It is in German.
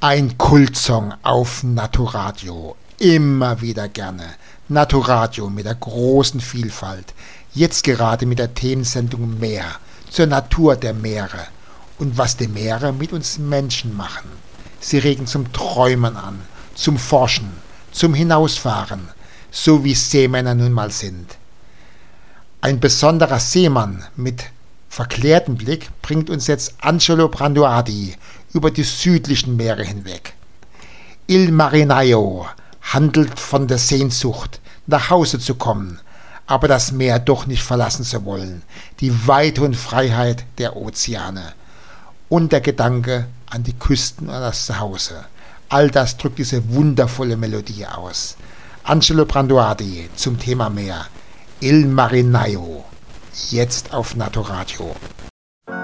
Ein Kultsong auf Naturadio. Immer wieder gerne. Naturadio mit der großen Vielfalt. Jetzt gerade mit der Themensendung Meer. Zur Natur der Meere. Und was die Meere mit uns Menschen machen. Sie regen zum Träumen an, zum Forschen, zum Hinausfahren. So wie Seemänner nun mal sind. Ein besonderer Seemann mit verklärtem Blick bringt uns jetzt Angelo Branduardi über die südlichen Meere hinweg. Il Marinaio handelt von der Sehnsucht, nach Hause zu kommen, aber das Meer doch nicht verlassen zu wollen, die Weite und Freiheit der Ozeane und der Gedanke an die Küsten und das Zuhause. All das drückt diese wundervolle Melodie aus. Angelo Branduardi zum Thema Meer. Il Marinaio. Jetzt auf Naturadio.